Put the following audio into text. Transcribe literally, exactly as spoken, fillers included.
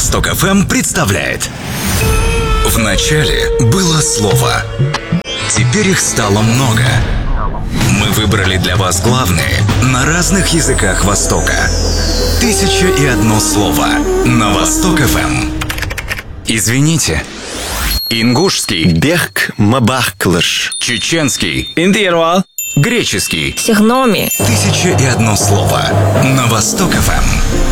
Восток эф эм представляет. В начале было слово. Теперь их стало много. Мы выбрали для вас главные на разных языках Востока. Тысяча и одно слово на Восток эф эм. Извините. Ингушский. Бег мабахклыш. Чеченский. Индирвал. Греческий. Сигноми. Тысяча и одно слово на Восток эф эм.